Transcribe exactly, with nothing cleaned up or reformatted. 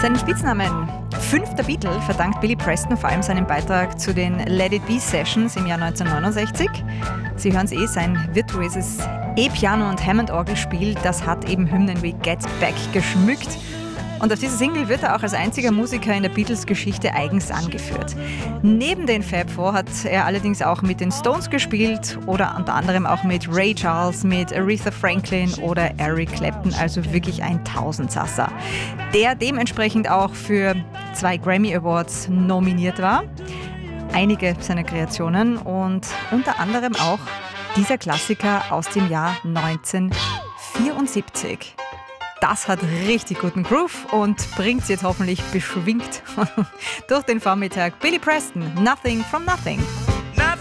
Seinen Spitznamen Fünfter Beatle verdankt Billy Preston vor allem seinen Beitrag zu den Let It Be Sessions im Jahr neunzehnhundertneunundsechzig. Sie hören es eh, sein virtuoses E-Piano- und Hammond-Orgelspiel, das hat eben Hymnen wie Get Back geschmückt. Und auf dieser Single wird er auch als einziger Musiker in der Beatles-Geschichte eigens angeführt. Neben den Fab Four hat er allerdings auch mit den Stones gespielt oder unter anderem auch mit Ray Charles, mit Aretha Franklin oder Eric Clapton, also wirklich ein Tausendsasser, der dementsprechend auch für zwei Grammy Awards nominiert war. Einige seiner Kreationen und unter anderem auch dieser Klassiker aus dem Jahr neunzehnhundertvierundsiebzig. Das hat richtig guten Groove und bringt jetzt hoffentlich beschwingt durch den Vormittag. Billy Preston, Nothing from Nothing.